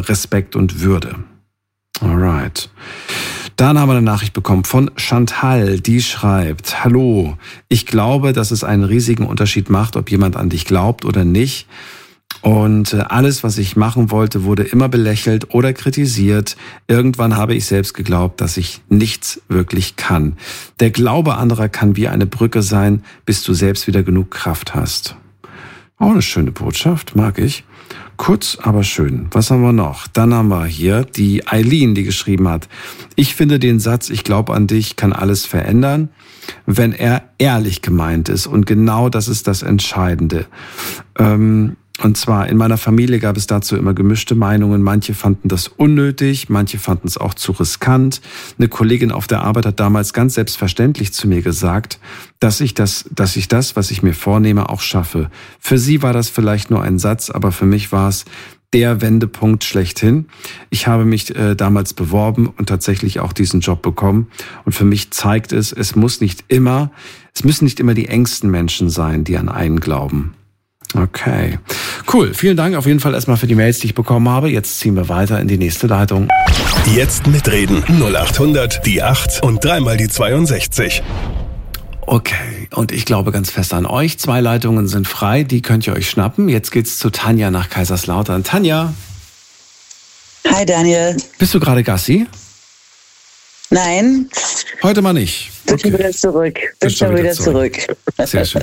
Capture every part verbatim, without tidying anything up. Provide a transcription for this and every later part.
Respekt und Würde. Alright. Dann haben wir eine Nachricht bekommen von Chantal, die schreibt: Hallo, ich glaube, dass es einen riesigen Unterschied macht, ob jemand an dich glaubt oder nicht. Und alles, was ich machen wollte, wurde immer belächelt oder kritisiert. Irgendwann habe ich selbst geglaubt, dass ich nichts wirklich kann. Der Glaube anderer kann wie eine Brücke sein, bis du selbst wieder genug Kraft hast. Auch eine schöne Botschaft, mag ich. Kurz, aber schön. Was haben wir noch? Dann haben wir hier die Eileen, die geschrieben hat: Ich finde den Satz, ich glaube an dich, kann alles verändern, wenn er ehrlich gemeint ist. Und genau das ist das Entscheidende. Ähm, Und zwar in meiner Familie gab es dazu immer gemischte Meinungen. Manche fanden das unnötig, manche fanden es auch zu riskant. Eine Kollegin auf der Arbeit hat damals ganz selbstverständlich zu mir gesagt, dass ich das, dass ich das, was ich mir vornehme, auch schaffe. Für sie war das vielleicht nur ein Satz, aber für mich war es der Wendepunkt schlechthin. Ich habe mich äh, damals beworben und tatsächlich auch diesen Job bekommen. Und für mich zeigt es, es muss nicht immer, es müssen nicht immer die engsten Menschen sein, die an einen glauben. Okay, cool. Vielen Dank auf jeden Fall erstmal für die Mails, die ich bekommen habe. Jetzt ziehen wir weiter in die nächste Leitung. Jetzt mitreden. null acht hundert, die acht und dreimal die zweiundsechzig. Okay, und ich glaube ganz fest an euch. Zwei Leitungen sind frei, die könnt ihr euch schnappen. Jetzt geht's zu Tanja nach Kaiserslautern. Tanja. Hi Daniel. Bist du gerade Gassi? Nein. Heute mal nicht. Bin Okay. schon wieder zurück. Bin schon wieder zurück. Sehr schön.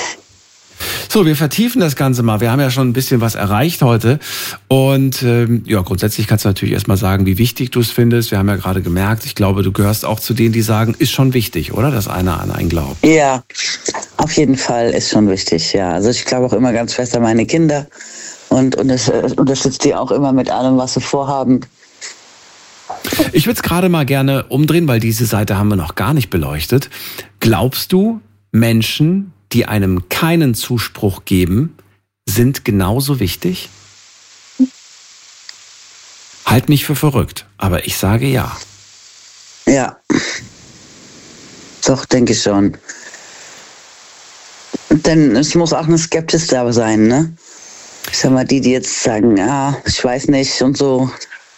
So, wir vertiefen das Ganze mal. Wir haben ja schon ein bisschen was erreicht heute. Und ähm, ja, grundsätzlich kannst du natürlich erstmal sagen, wie wichtig du es findest. Wir haben ja gerade gemerkt, ich glaube, du gehörst auch zu denen, die sagen, ist schon wichtig, oder? Dass einer an einen glaubt. Ja, auf jeden Fall ist schon wichtig, ja. Also ich glaube auch immer ganz fest an meine Kinder und, und es, äh, unterstütze die auch immer mit allem, was sie vorhaben. Ich würde es gerade mal gerne umdrehen, weil diese Seite haben wir noch gar nicht beleuchtet. Glaubst du, Menschen, die einem keinen Zuspruch geben, sind genauso wichtig? Halt mich für verrückt, aber ich sage ja. Ja, doch, denke ich schon. Denn es muss auch eine Skepsis da sein, ne? Ich sag mal, die, die jetzt sagen, ja, ich weiß nicht und so.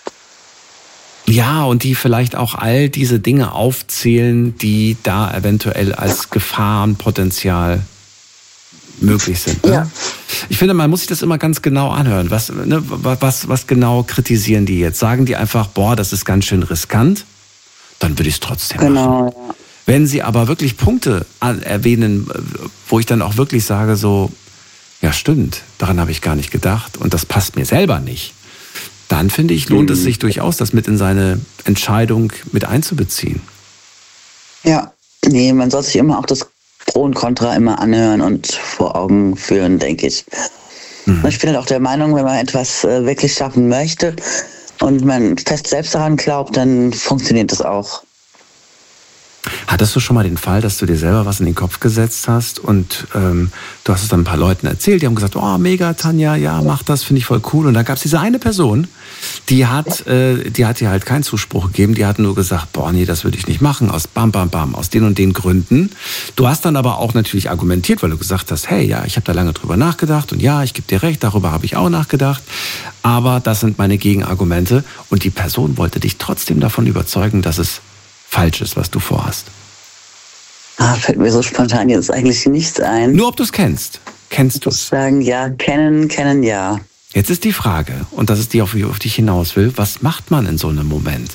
Ja, und die vielleicht auch all diese Dinge aufzählen, die da eventuell als Gefahrenpotenzial möglich sind. Ne? Ja. Ich finde, man muss sich das immer ganz genau anhören. Was, ne, was, was genau kritisieren die jetzt? Sagen die einfach, boah, das ist ganz schön riskant? Dann würde ich es trotzdem genau, machen. Ja. Wenn sie aber wirklich Punkte erwähnen, wo ich dann auch wirklich sage so, ja stimmt, daran habe ich gar nicht gedacht und das passt mir selber nicht, dann finde ich, lohnt es sich durchaus, das mit in seine Entscheidung mit einzubeziehen. Ja, nee, man soll sich immer auch das Pro und Contra immer anhören und vor Augen führen, denke ich. Mhm. Ich bin halt auch der Meinung, wenn man etwas äh, wirklich schaffen möchte und man fest selbst daran glaubt, dann funktioniert das auch. Hattest du schon mal den Fall, dass du dir selber was in den Kopf gesetzt hast und ähm, du hast es dann ein paar Leuten erzählt, die haben gesagt, oh mega Tanja, ja mach das, finde ich voll cool. Und dann gab es diese eine Person, die hat, äh, die hat dir halt keinen Zuspruch gegeben, die hat nur gesagt, boah nee, das würde ich nicht machen, aus bam bam bam, aus den und den Gründen. Du hast dann aber auch natürlich argumentiert, weil du gesagt hast, hey ja, ich habe da lange drüber nachgedacht und ja, ich gebe dir recht, darüber habe ich auch nachgedacht, aber das sind meine Gegenargumente und die Person wollte dich trotzdem davon überzeugen, dass es falsch ist, was du vorhast. Ah, fällt mir so spontan jetzt eigentlich nichts ein. Nur ob du es kennst. Kennst du es? Sagen, ja, kennen, kennen, ja. Jetzt ist die Frage, und das ist die, auf die ich auf dich hinaus will, was macht man in so einem Moment?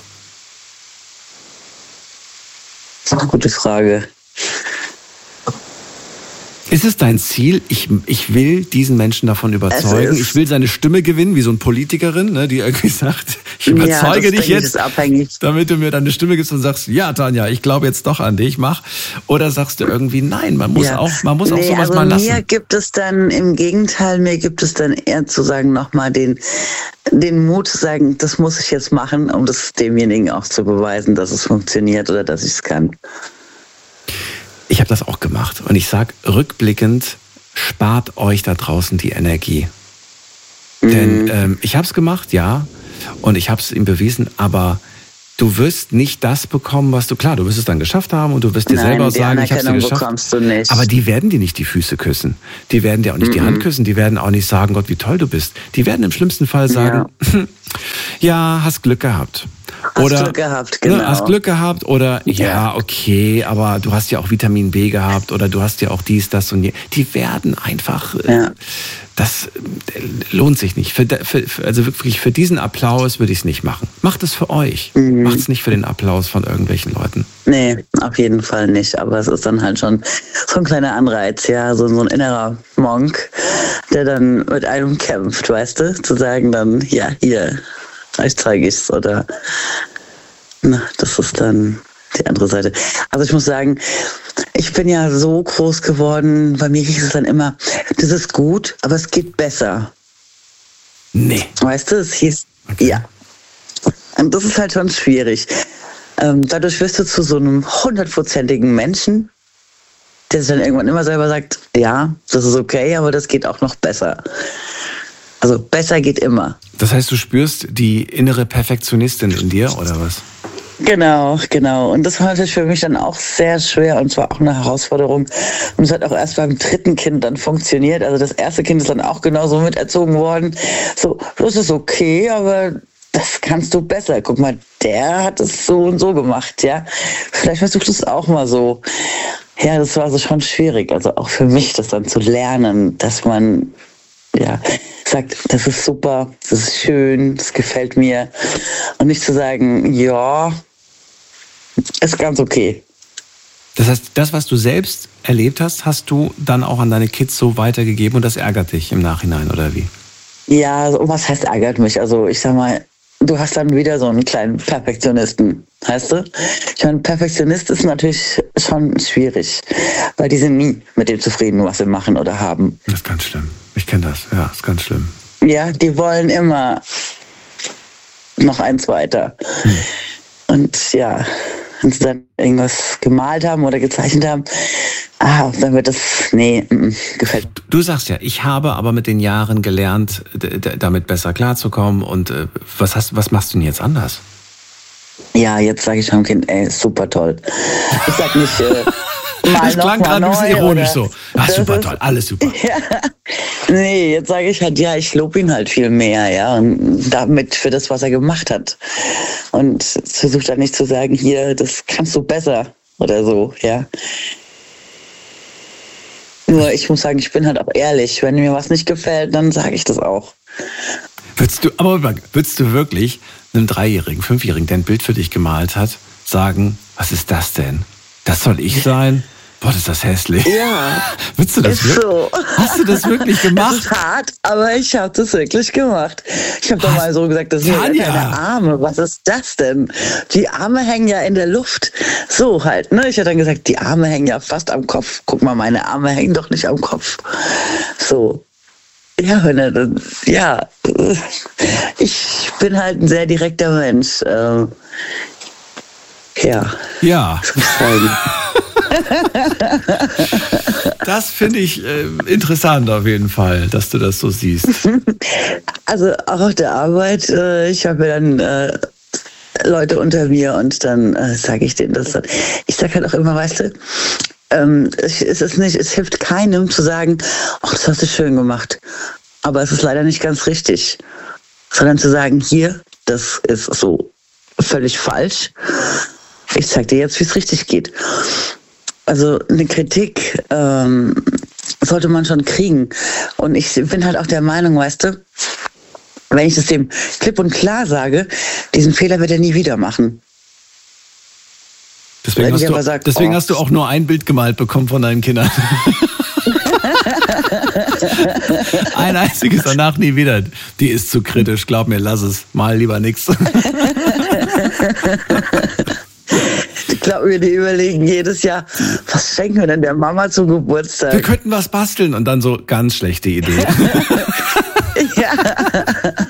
Das ist eine gute Frage. Ist es dein Ziel, ich, ich will diesen Menschen davon überzeugen, ich will seine Stimme gewinnen, wie so eine Politikerin, ne, die irgendwie sagt, ich überzeuge ja, dich jetzt, damit du mir deine Stimme gibst und sagst, ja Tanja, ich glaube jetzt doch an dich, mach. Oder sagst du irgendwie, nein, man muss ja. auch, man muss nee, auch sowas also mal lassen. Mir gibt es dann, im Gegenteil, mir gibt es dann eher zu sagen, nochmal den, den Mut zu sagen, das muss ich jetzt machen, um das demjenigen auch zu beweisen, dass es funktioniert oder dass ich es kann. Ich habe das auch gemacht und ich sage rückblickend, spart euch da draußen die Energie. Mhm. Denn ähm, ich habe es gemacht, ja, und ich habe es ihm bewiesen, aber du wirst nicht das bekommen, was du, klar, du wirst es dann geschafft haben und du wirst dir Nein, selber sagen, ich habe es geschafft. Bekommst du nicht. Aber die werden dir nicht die Füße küssen. Die werden dir auch nicht mhm. die Hand küssen. Die werden auch nicht sagen, Gott, wie toll du bist. Die werden im schlimmsten Fall sagen, ja. ja, hast Glück gehabt. Hast Oder, Glück gehabt, genau. Ne, hast Glück gehabt oder, ja, Ja. okay, aber du hast ja auch Vitamin B gehabt oder du hast ja auch dies, das und je. Die werden einfach, äh, Ja. das äh, lohnt sich nicht. Für, für, für, also wirklich für diesen Applaus würde ich es nicht machen. Macht es für euch. Mhm. Macht es nicht für den Applaus von irgendwelchen Leuten. Nee, auf jeden Fall nicht. Aber es ist dann halt schon so ein kleiner Anreiz, ja, so, so ein innerer Monk, der dann mit einem kämpft, weißt du? Zu sagen dann, ja, hier, ich zeige ich's oder na, das ist dann die andere Seite. Also ich muss sagen, ich bin ja so groß geworden, bei mir hieß es dann immer, das ist gut, aber es geht besser. Nee. Weißt du, es hieß, Okay. ja. Und das ist halt schon schwierig. Ähm, dadurch wirst du zu so einem hundertprozentigen Menschen, der sich dann irgendwann immer selber sagt, ja, das ist okay, aber das geht auch noch besser. Also besser geht immer. Das heißt, du spürst die innere Perfektionistin in dir, oder was? Genau, genau. Und das war natürlich für mich dann auch sehr schwer und zwar auch eine Herausforderung. Und es hat auch erst beim dritten Kind dann funktioniert. Also das erste Kind ist dann auch genauso miterzogen worden. So, das ist okay, aber das kannst du besser. Guck mal, der hat es so und so gemacht, ja. Vielleicht versuchst du es auch mal so. Ja, das war so schon schwierig. Also auch für mich, das dann zu lernen, dass man, ja, sagt, das ist super, das ist schön, das gefällt mir. Und nicht zu sagen, ja, ist ganz okay. Das heißt, das, was du selbst erlebt hast, hast du dann auch an deine Kids so weitergegeben und das ärgert dich im Nachhinein, oder wie? Ja, so, was heißt ärgert mich? Also ich sag mal, du hast dann wieder so einen kleinen Perfektionisten, weißt du? Ich meine, Perfektionist ist natürlich schon schwierig, weil die sind nie mit dem zufrieden, was sie machen oder haben. Das ist ganz schlimm. Ich kenne das, ja, ist ganz schlimm. Ja, die wollen immer noch eins weiter. Hm. Und ja, wenn sie dann irgendwas gemalt haben oder gezeichnet haben, ah, dann wird das, nee, mm, gefällt. Du sagst ja, ich habe aber mit den Jahren gelernt, d- d- damit besser klarzukommen. Und äh, was hast, was machst du denn jetzt anders? Ja, jetzt sage ich meinem Kind, ey, super toll. Ich sag nicht, äh, mal Das klang noch mal gerade ein bisschen neu ironisch oder- so. Ach, Das super ist- toll, alles super. Ja. Nee, jetzt sage ich halt, ja, ich lobe ihn halt viel mehr, ja, und damit für das, was er gemacht hat. Und versuche dann nicht zu sagen, hier, das kannst du besser oder so, ja. Nur ich muss sagen, ich bin halt auch ehrlich. Wenn mir was nicht gefällt, dann sage ich das auch. Würdest du, aber würdest du wirklich einem Dreijährigen, Fünfjährigen, der ein Bild für dich gemalt hat, sagen, was ist das denn? Das soll ich sein? Boah, das ist das hässlich. Ja, Würdest du das ist wirklich? so. Hast du das wirklich Es gemacht? ist hart, aber ich habe das wirklich gemacht. Ich habe doch Was? mal so gesagt, das sind ja Tanja! keine Arme. Was ist das denn? Die Arme hängen ja in der Luft. So halt, ne? Ich habe dann gesagt, die Arme hängen ja fast am Kopf. Guck mal, meine Arme hängen doch nicht am Kopf. So. Ja, wenn er dann, ja. Ich bin halt ein sehr direkter Mensch. Ähm, ja. Ja, Ähm, das finde ich äh, interessant auf jeden Fall, dass du das so siehst. Also auch auf der Arbeit, äh, ich habe ja dann äh, Leute unter mir und dann äh, sage ich denen das dann. Ich sage halt auch immer, weißt du, ähm, es, es ist nicht, es hilft keinem zu sagen, ach, das hast du schön gemacht. Aber es ist leider nicht ganz richtig. Sondern zu sagen, hier, das ist so völlig falsch. Ich zeig dir jetzt, wie es richtig geht. Also eine Kritik ähm, sollte man schon kriegen. Und ich bin halt auch der Meinung, weißt du, wenn ich das dem klipp und klar sage, diesen Fehler wird er nie wieder machen. Deswegen, Wenn hast ich du, aber sag, deswegen oh. hast du auch nur ein Bild gemalt bekommen von deinen Kindern. Ein einziges, danach nie wieder. Die ist zu kritisch, glaub mir, lass es. Mal lieber nix. Ich glaube mir, die überlegen jedes Jahr, was schenken wir denn der Mama zum Wir Geburtstag? könnten was basteln und dann so, ganz schlechte Idee. Ja.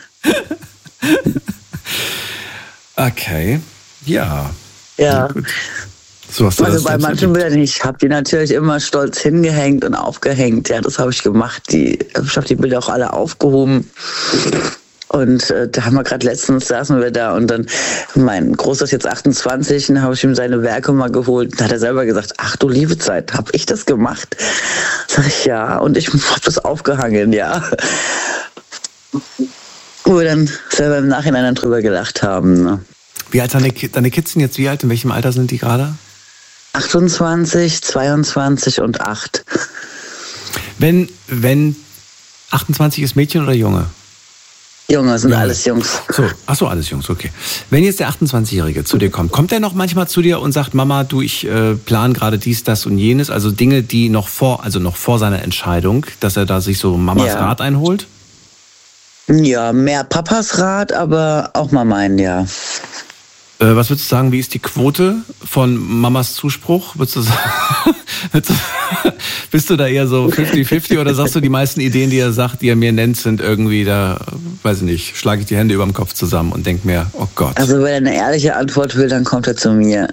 Okay, ja. Ja. Gut. So hast du Also das bei selbst manchen erlebt. Bildern, ich habe die natürlich immer stolz hingehängt und aufgehängt. Ja, das habe ich gemacht. Die, ich habe die Bilder auch alle aufgehoben. Und äh, da haben wir gerade letztens, saßen wir da und dann, mein Großer ist jetzt achtundzwanzig, und dann habe ich ihm seine Werke mal geholt. Da hat er selber gesagt, ach du liebe Zeit, habe ich das gemacht? Sag ich, ja. Und ich habe das aufgehangen, ja. wo wir dann selber im Nachhinein dann drüber gelacht haben. Ne? Wie alt deine, deine Kids sind jetzt? Wie alt? In welchem Alter sind die gerade? achtundzwanzig, zweiundzwanzig und acht. Wenn, wenn achtundzwanzig ist Mädchen oder Junge? Junge, sind Junge. alles Jungs. So, ach so, alles Jungs, okay. Wenn jetzt der achtundzwanzigjährige zu dir kommt, kommt er noch manchmal zu dir und sagt, Mama, du, ich äh, plan gerade dies, das und jenes, also Dinge, die noch vor, also noch vor seiner Entscheidung, dass er da sich so Mamas Ja. Rat einholt? Ja, mehr Papas Rat, aber auch mal meinen, ja. Äh, was würdest du sagen, wie ist die Quote von Mamas Zuspruch? Würdest du sagen, würdest du, bist du da eher so fünfzig fünfzig oder sagst du, die meisten Ideen, die er sagt, die er mir nennt, sind irgendwie da, weiß ich nicht, schlage ich die Hände über dem Kopf zusammen und denke mir, oh Gott. Also wenn er eine ehrliche Antwort will, dann kommt er zu mir.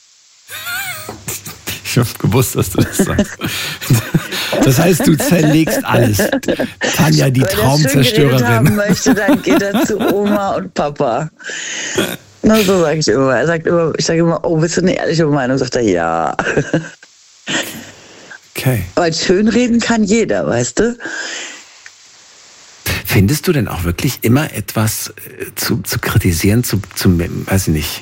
Ich habe gewusst, dass du das sagst. Das heißt, du zerlegst alles. Tanja, die Wenn er schön geredet Traumzerstörerin. haben möchte, dann geht er zu Oma und Papa. Na, so sage ich immer. Er sagt immer, ich sage immer, oh, willst du eine ehrliche Meinung? Sagt er, ja. Okay. Weil schönreden kann jeder, weißt du? Findest du denn auch wirklich immer etwas äh, zu, zu kritisieren, zu, zu, weiß ich nicht?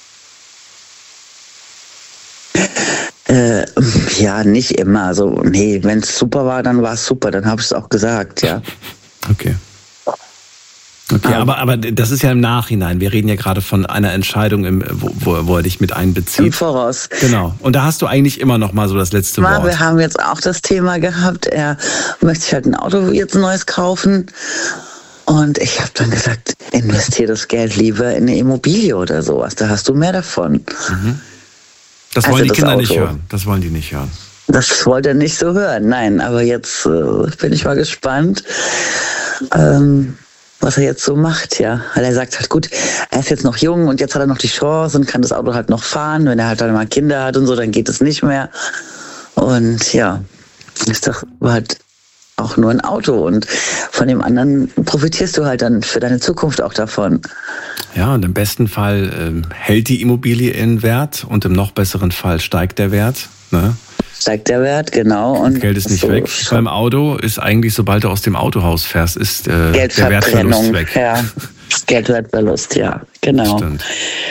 Äh, ja, nicht immer. Also, nee, wenn es super war, dann war es super. Dann habe ich es auch gesagt, ja. Okay. Okay, aber, aber das ist ja im Nachhinein. Wir reden ja gerade von einer Entscheidung, im, wo, wo, wo er dich mit Im einbezieht. Voraus. Genau. Und da hast du eigentlich immer noch mal so das letzte Mal, Wort. wir haben jetzt auch das Thema gehabt, er möchte sich halt ein Auto jetzt neues kaufen. Und ich habe dann gesagt, investier das Geld lieber in eine Immobilie oder sowas. Da hast du mehr davon. Mhm. Das Also wollen die das Kinder Auto. nicht hören. Das wollen die nicht hören. Das wollte er nicht so hören. Nein, aber jetzt äh, bin ich mal gespannt, ähm, was er jetzt so macht, ja. Weil er sagt halt, gut, er ist jetzt noch jung und jetzt hat er noch die Chance und kann das Auto halt noch fahren. Wenn er halt dann mal Kinder hat und so, dann geht es nicht mehr. Und ja, ist doch halt auch nur ein Auto und von dem anderen profitierst du halt dann für deine Zukunft auch davon. Ja, und im besten Fall ähm, hält die Immobilie in Wert und im noch besseren Fall steigt der Wert. Ne? Steigt der Wert, genau. Und Geld ist nicht so weg. Beim Auto ist eigentlich, sobald du aus dem Autohaus fährst, ist äh, der Wertverlust Geldverbrennung, weg. ja. Geldwertverlust, ja, genau. Stimmt.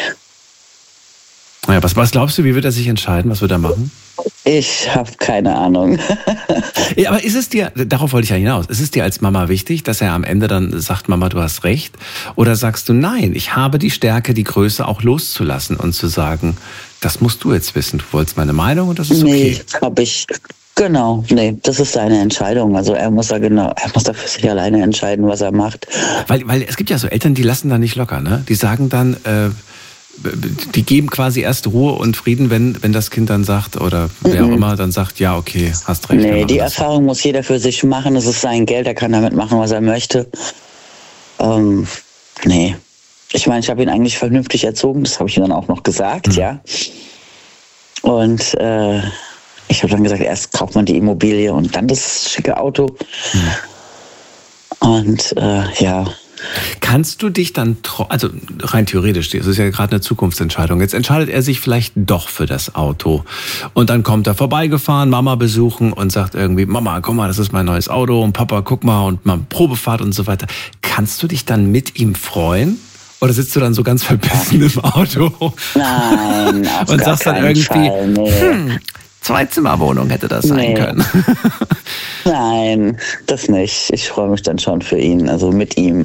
Naja, was, was glaubst du, wie wird er sich entscheiden? Was wird er machen? Ich habe keine Ahnung. Ja, aber ist es dir, darauf wollte ich ja hinaus, ist es dir als Mama wichtig, dass er am Ende dann sagt, Mama, du hast recht? Oder sagst du, nein, ich habe die Stärke, die Größe auch loszulassen und zu sagen, das musst du jetzt wissen, du wolltest meine Meinung und das ist okay. Nee, habe ich, genau, nee, das ist seine Entscheidung. Also er muss da genau, er muss da für sich alleine entscheiden, was er macht. Weil, weil es gibt ja so Eltern, die lassen da nicht locker, ne? Die sagen dann, äh, die geben quasi erst Ruhe und Frieden, wenn, wenn das Kind dann sagt oder wer auch immer dann sagt, ja, okay, hast recht. Nee, die das. Erfahrung muss jeder für sich machen. Es ist sein Geld, er kann damit machen, was er möchte. Ähm, nee. Ich meine, ich habe ihn eigentlich vernünftig erzogen, das habe ich ihm dann auch noch gesagt, mhm. ja. Und äh, ich habe dann gesagt, erst kauft man die Immobilie und dann das schicke Auto. Mhm. Und äh, ja. Kannst du dich dann, also rein theoretisch, das ist ja gerade eine Zukunftsentscheidung, jetzt entscheidet er sich vielleicht doch für das Auto und dann kommt er vorbeigefahren, Mama besuchen und sagt irgendwie, Mama, guck mal, das ist mein neues Auto und Papa, guck mal und mal Probefahrt und so weiter. Kannst du dich dann mit ihm freuen? Oder sitzt du dann so ganz verbissen im Auto? Nein, auf und gar sagst dann keinen irgendwie, Fall, nee. hm, Zwei-Zimmer-Wohnung hätte das sein Nee. können. Nein, das nicht. Ich freue mich dann schon für ihn, also mit ihm.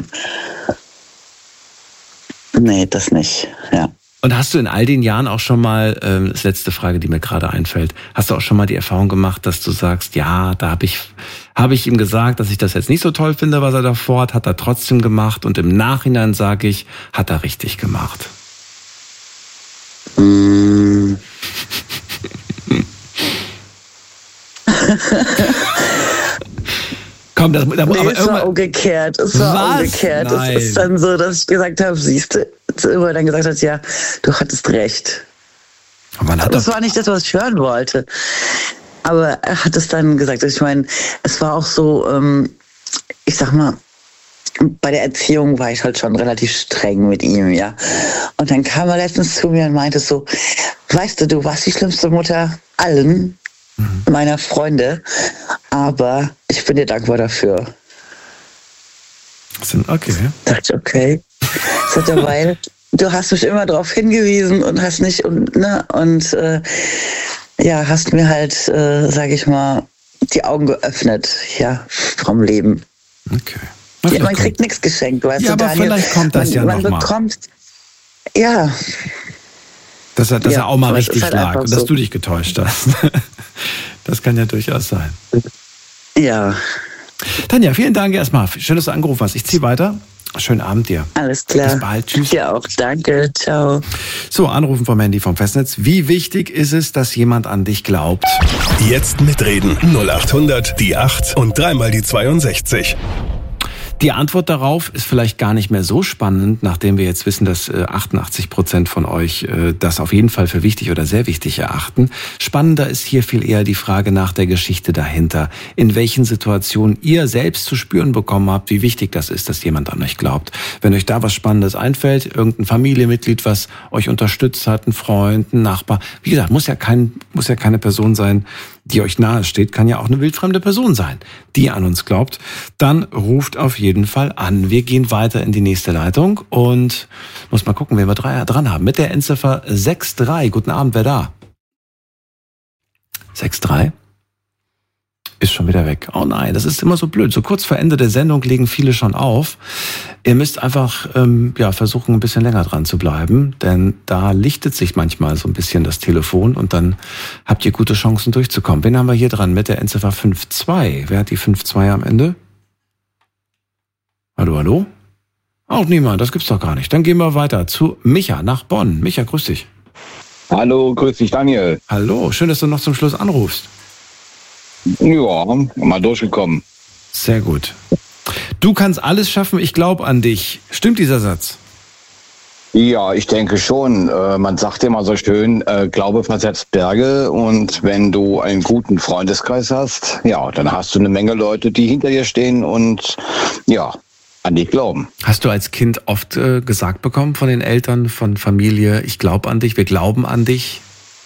Nee, das nicht, ja. Und hast du in all den Jahren auch schon mal, ähm, das letzte Frage, die mir gerade einfällt, hast du auch schon mal die Erfahrung gemacht, dass du sagst, ja, da habe ich, habe ich ihm gesagt, dass ich das jetzt nicht so toll finde, was er davor hat, hat er trotzdem gemacht und im Nachhinein sage ich, hat er richtig gemacht? Mm. Komm, das, da, Nee, aber es war umgekehrt. Es war Was? umgekehrt. Nein. Es ist dann so, dass ich gesagt habe, siehst du, immer dann gesagt hat, ja, du hattest recht. man hat Das doch, war nicht das, was ich hören wollte. Aber er hat es dann gesagt. Ich meine, es war auch so, ähm, ich sag mal, bei der Erziehung war ich halt schon relativ streng mit ihm, ja. Und dann kam er letztens zu mir und meinte so, weißt du, du warst die schlimmste Mutter allen mhm. meiner Freunde, aber ich bin dir dankbar dafür. Okay. Da dachte ich, okay. Sagt er, weil du hast mich immer darauf hingewiesen und hast nicht, und, ne, und äh, ja, hast mir halt, äh, sag ich mal, die Augen geöffnet, ja, vom Leben. Okay. Ja, man kriegt nichts geschenkt, weißt ja, du, aber Daniel. Vielleicht kommt das man, ja man noch bekommt, mal. Ja. Dass er, dass ja, er auch mal aber richtig halt lag und dass so. du dich getäuscht hast. Das kann ja durchaus sein. Ja. Tanja, vielen Dank erstmal. Schön, dass du angerufen hast. Ich ziehe weiter. Schönen Abend dir. Alles klar. Bis bald. Tschüss. Dir auch. Danke. Ciao. So, Anrufen vom Handy vom Festnetz. Wie wichtig ist es, dass jemand an dich glaubt? Jetzt mitreden. null acht hundert, die acht und dreimal die zweiundsechzig. Die Antwort darauf ist vielleicht gar nicht mehr so spannend, nachdem wir jetzt wissen, dass achtundachtzig Prozent von euch das auf jeden Fall für wichtig oder sehr wichtig erachten. Spannender ist hier viel eher die Frage nach der Geschichte dahinter. In welchen Situationen ihr selbst zu spüren bekommen habt, wie wichtig das ist, dass jemand an euch glaubt. Wenn euch da was Spannendes einfällt, irgendein Familienmitglied, was euch unterstützt hat, ein Freund, ein Nachbar. Wie gesagt, muss ja kein, muss ja keine Person sein, die euch nahe steht, kann ja auch eine wildfremde Person sein, die an uns glaubt, dann ruft auf jeden Fall an. Wir gehen weiter in die nächste Leitung und muss mal gucken, wen wir dran haben. Mit der Endziffer sechs drei. Guten Abend, wer da? sechs drei? Ist schon wieder weg. Oh nein, das ist immer so blöd. So kurz vor Ende der Sendung legen viele schon auf. Ihr müsst einfach ähm, ja versuchen, ein bisschen länger dran zu bleiben, denn da lichtet sich manchmal so ein bisschen das Telefon und dann habt ihr gute Chancen durchzukommen. Wen haben wir hier dran mit der Endziffer fünf zwei? Wer hat die fünf zwei am Ende? Hallo, hallo? Auch niemand, das gibt's doch gar nicht. Dann gehen wir weiter zu Micha nach Bonn. Micha, grüß dich. Hallo, grüß dich, Daniel. Hallo, schön, dass du noch zum Schluss anrufst. Ja, mal durchgekommen. Sehr gut. Du kannst alles schaffen, ich glaube an dich. Stimmt dieser Satz? Ja, ich denke schon. Äh, man sagt immer so schön, äh, Glaube versetzt Berge. Und wenn du einen guten Freundeskreis hast, ja, dann hast du eine Menge Leute, die hinter dir stehen und ja, an dich glauben. Hast du als Kind oft äh, gesagt bekommen von den Eltern, von Familie, ich glaube an dich, wir glauben an dich?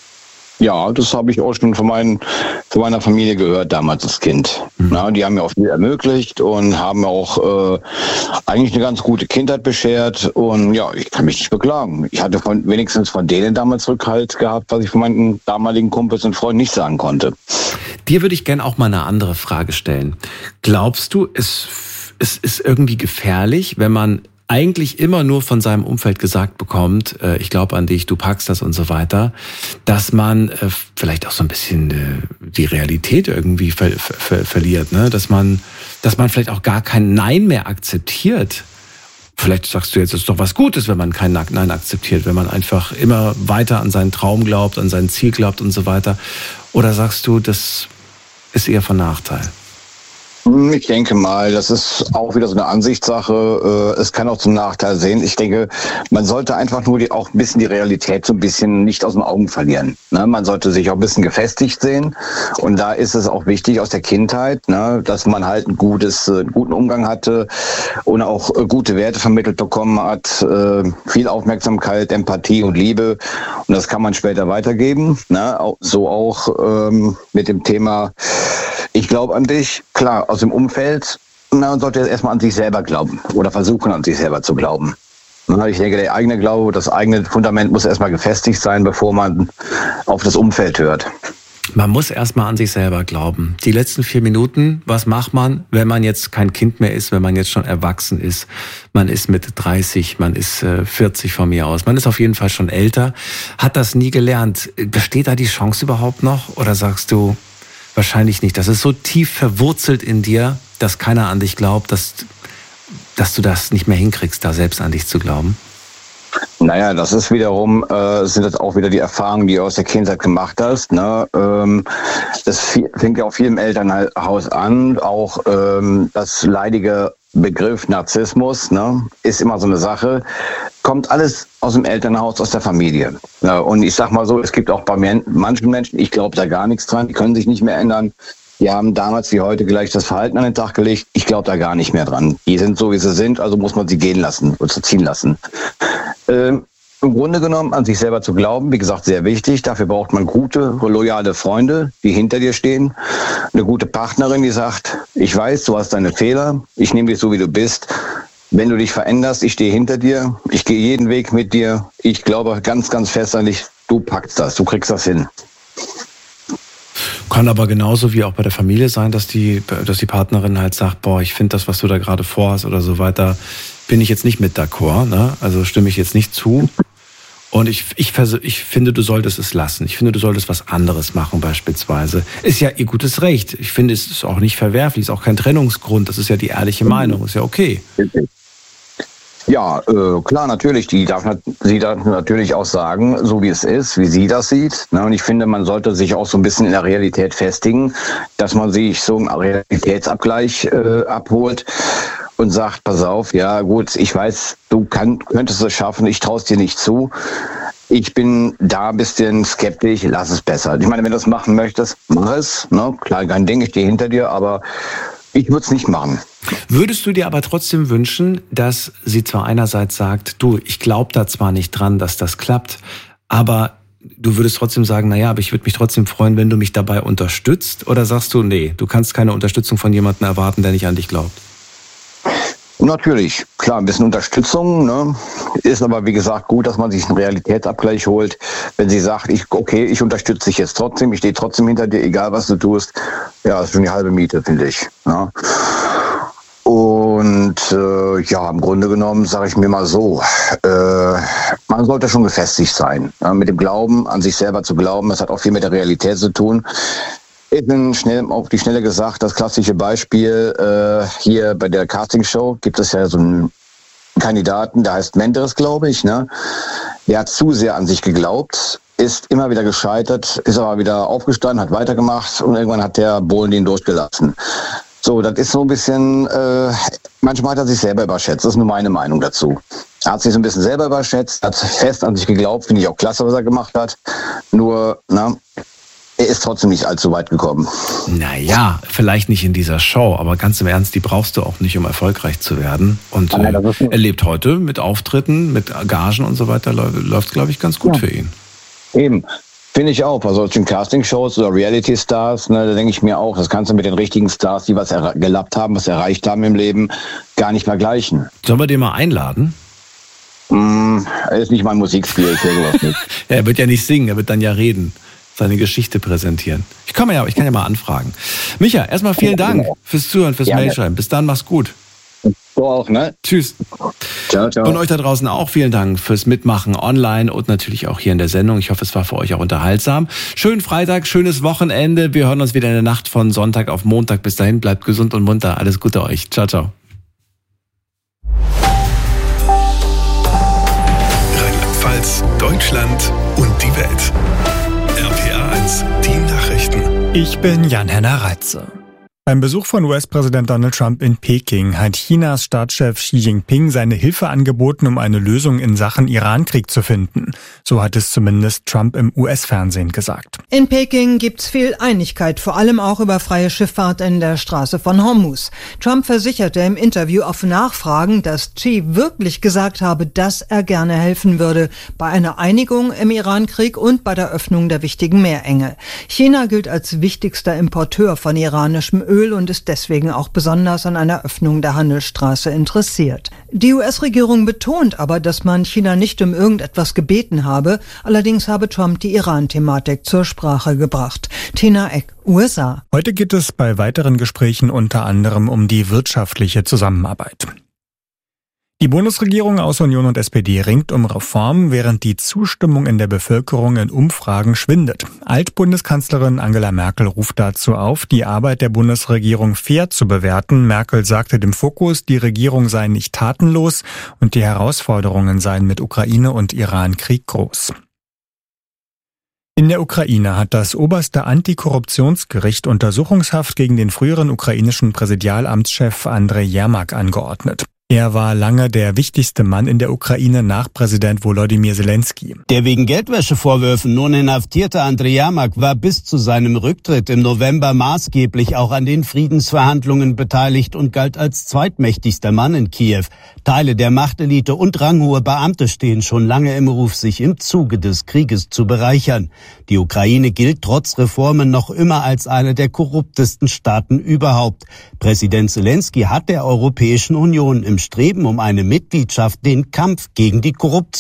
Ja, das habe ich auch schon von, meinen, von meiner Familie gehört, damals als Kind. Mhm. Na, die haben mir auch viel ermöglicht und haben auch äh, eigentlich eine ganz gute Kindheit beschert. Und ja, ich kann mich nicht beklagen. Ich hatte von, wenigstens von denen damals Rückhalt gehabt, was ich von meinen damaligen Kumpels und Freunden nicht sagen konnte. Dir würde ich gerne auch mal eine andere Frage stellen. Glaubst du, es, es ist irgendwie gefährlich, wenn man eigentlich immer nur von seinem Umfeld gesagt bekommt, äh, ich glaube an dich, du packst das und so weiter, dass man äh, vielleicht auch so ein bisschen äh, die Realität irgendwie ver ver verliert, ne? Dass man, dass man vielleicht auch gar kein Nein mehr akzeptiert. Vielleicht sagst du jetzt, es ist doch was Gutes, wenn man kein Nein akzeptiert, wenn man einfach immer weiter an seinen Traum glaubt, an sein Ziel glaubt und so weiter. Oder sagst du, das ist eher von Nachteil? Ich denke mal, das ist auch wieder so eine Ansichtssache. Es kann auch zum Nachteil sehen. Ich denke, man sollte einfach nur die, auch ein bisschen die Realität so ein bisschen nicht aus den Augen verlieren. Ne? Man sollte sich auch ein bisschen gefestigt sehen. Und da ist es auch wichtig aus der Kindheit, ne, dass man halt ein gutes, einen guten Umgang hatte und auch gute Werte vermittelt bekommen hat. Viel Aufmerksamkeit, Empathie und Liebe. Und das kann man später weitergeben. Ne? So auch ähm, mit dem Thema, ich glaube an dich. Klar, aus dem Umfeld, man sollte jetzt erstmal an sich selber glauben oder versuchen, an sich selber zu glauben. Ich denke, der eigene Glaube, das eigene Fundament muss erstmal gefestigt sein, bevor man auf das Umfeld hört. Man muss erstmal an sich selber glauben. Die letzten vier Minuten, was macht man, wenn man jetzt kein Kind mehr ist, wenn man jetzt schon erwachsen ist? Man ist Mitte dreißig, man ist vierzig von mir aus. Man ist auf jeden Fall schon älter, hat das nie gelernt. Besteht da die Chance überhaupt noch? Oder sagst du, wahrscheinlich nicht. Das ist so tief verwurzelt in dir, dass keiner an dich glaubt, dass, dass du das nicht mehr hinkriegst, da selbst an dich zu glauben? Naja, das ist wiederum, äh, sind das auch wieder die Erfahrungen, die du aus der Kindheit gemacht hast. Ne? Ähm, das fängt ja auf jedem Elternhaus an. Auch ähm, das leidige Begriff Narzissmus, ne, ist immer so eine Sache. Kommt alles aus dem Elternhaus, aus der Familie. Ja, und ich sag mal so, es gibt auch bei manchen Menschen, ich glaube da gar nichts dran, die können sich nicht mehr ändern. Die haben damals wie heute gleich das Verhalten an den Tag gelegt. Ich glaube da gar nicht mehr dran. Die sind so, wie sie sind, also muss man sie gehen lassen oder ziehen lassen. Ähm, Im Grunde genommen an sich selber zu glauben, wie gesagt, sehr wichtig. Dafür braucht man gute, loyale Freunde, die hinter dir stehen. Eine gute Partnerin, die sagt, ich weiß, du hast deine Fehler, ich nehme dich so, wie du bist. wenn du dich veränderst, ich stehe hinter dir, ich gehe jeden Weg mit dir. Ich glaube ganz, ganz fest an dich, du packst das, du kriegst das hin. Kann aber genauso wie auch bei der Familie sein, dass die, dass die Partnerin halt sagt, boah, ich finde das, was du da gerade vorhast oder so weiter, bin ich jetzt nicht mit d'accord, ne? Also stimme ich jetzt nicht zu. Und ich, ich, ich finde, du solltest es lassen. Ich finde, du solltest was anderes machen beispielsweise. Ist ja ihr gutes Recht. Ich finde, es ist auch nicht verwerflich, ist auch kein Trennungsgrund. Das ist ja die ehrliche Meinung, ist ja okay. Ja, äh, klar, natürlich. Die darf, sie darf natürlich auch sagen, so wie es ist, wie sie das sieht. Ne? Und ich finde, man sollte sich auch so ein bisschen in der Realität festigen, dass man sich so einen Realitätsabgleich äh, abholt und sagt, pass auf, ja gut, ich weiß, du kann, könntest es schaffen, ich traue es dir nicht zu. Ich bin da ein bisschen skeptisch, lass es besser. Ich meine, wenn du es machen möchtest, mach es. Ne? Klar, kein Ding, ich stehe hinter dir, aber ich würde es nicht machen. Würdest du dir aber trotzdem wünschen, dass sie zwar einerseits sagt, du, ich glaube da zwar nicht dran, dass das klappt, aber du würdest trotzdem sagen, naja, aber ich würde mich trotzdem freuen, wenn du mich dabei unterstützt? Oder sagst du, nee, du kannst keine Unterstützung von jemandem erwarten, der nicht an dich glaubt? Natürlich, klar, ein bisschen Unterstützung, ne? Ist aber wie gesagt gut, dass man sich einen Realitätsabgleich holt. Wenn sie sagt, ich, okay, ich unterstütze dich jetzt trotzdem, ich stehe trotzdem hinter dir, egal was du tust, ja, das ist schon die halbe Miete, finde ich. Ne? Und äh, ja, im Grunde genommen sage ich mir mal so, äh, man sollte schon gefestigt sein. Ja, mit dem Glauben, an sich selber zu glauben, das hat auch viel mit der Realität zu tun. Ich bin schnell auf die Schnelle gesagt, das klassische Beispiel, äh, hier bei der Castingshow gibt es ja so einen Kandidaten, der heißt Menderes, glaube ich, ne? Der hat zu sehr an sich geglaubt, ist immer wieder gescheitert, ist aber wieder aufgestanden, hat weitergemacht und irgendwann hat der Bohlen den durchgelassen. So, das ist so ein bisschen, äh, manchmal hat er sich selber überschätzt, das ist nur meine Meinung dazu. Er hat sich so ein bisschen selber überschätzt, hat fest an sich geglaubt, finde ich auch klasse, was er gemacht hat, nur, na, er ist trotzdem nicht allzu weit gekommen. Naja, vielleicht nicht in dieser Show, aber ganz im Ernst, die brauchst du auch nicht, um erfolgreich zu werden. Und äh, er lebt heute mit Auftritten, mit Gagen und so weiter, läuft es, glaube ich, ganz gut ja. für ihn. Eben, finde ich auch. Bei solchen Castingshows oder Reality-Stars, ne, da denke ich mir auch, das kannst du mit den richtigen Stars, die was gelappt haben, was erreicht haben im Leben, gar nicht vergleichen. Sollen wir den mal einladen? Mm, er ist nicht mein Musikstil, ich will sowas nicht. Ja, er wird ja nicht singen, er wird dann ja reden. Seine Geschichte präsentieren. Ich kann ja, ich kann ja mal anfragen. Micha, erstmal vielen Dank fürs Zuhören, fürs ja, Mailschreiben. Bis dann, mach's gut. Du auch, ne? Tschüss. Ciao, ciao. Und euch da draußen auch vielen Dank fürs Mitmachen online und natürlich auch hier in der Sendung. Ich hoffe, es war für euch auch unterhaltsam. Schönen Freitag, schönes Wochenende. Wir hören uns wieder in der Nacht von Sonntag auf Montag. Bis dahin, bleibt gesund und munter. Alles Gute euch. Ciao, ciao. Rheinland-Pfalz, Deutschland und die Welt. R P R eins, die Nachrichten. Ich bin Jan-Henner Reitze. Beim Besuch von U S-Präsident Donald Trump in Peking hat Chinas Staatschef Xi Jinping seine Hilfe angeboten, um eine Lösung in Sachen Irankrieg zu finden. So hat es zumindest Trump im U S-Fernsehen gesagt. In Peking gibt's viel Einigkeit, vor allem auch über freie Schifffahrt in der Straße von Hormuz. Trump versicherte im Interview auf Nachfragen, dass Xi wirklich gesagt habe, dass er gerne helfen würde bei einer Einigung im Irankrieg und bei der Öffnung der wichtigen Meerenge. China gilt als wichtigster Importeur von iranischem Öl und ist deswegen auch besonders an einer Öffnung der Handelsstraße interessiert. Die U S-Regierung betont aber, dass man China nicht um irgendetwas gebeten habe. Allerdings habe Trump die Iran-Thematik zur Sprache gebracht. Tina Eck, U S A. Heute geht es bei weiteren Gesprächen unter anderem um die wirtschaftliche Zusammenarbeit. Die Bundesregierung aus Union und S P D ringt um Reformen, während die Zustimmung in der Bevölkerung in Umfragen schwindet. Altbundeskanzlerin Angela Merkel ruft dazu auf, die Arbeit der Bundesregierung fair zu bewerten. Merkel sagte dem Fokus, die Regierung sei nicht tatenlos und die Herausforderungen seien mit Ukraine und Iran-Krieg groß. In der Ukraine hat das oberste Antikorruptionsgericht Untersuchungshaft gegen den früheren ukrainischen Präsidialamtschef Andrej Jermak angeordnet. Er war lange der wichtigste Mann in der Ukraine nach Präsident Volodymyr Zelensky. Der wegen Geldwäschevorwürfen nun inhaftierte Andrej Jermak war bis zu seinem Rücktritt im November maßgeblich auch an den Friedensverhandlungen beteiligt und galt als zweitmächtigster Mann in Kiew. Teile der Machtelite und ranghohe Beamte stehen schon lange im Ruf, sich im Zuge des Krieges zu bereichern. Die Ukraine gilt trotz Reformen noch immer als eine der korruptesten Staaten überhaupt. Präsident Zelensky hat der Europäischen Union im Streben um eine Mitgliedschaft den Kampf gegen die Korruption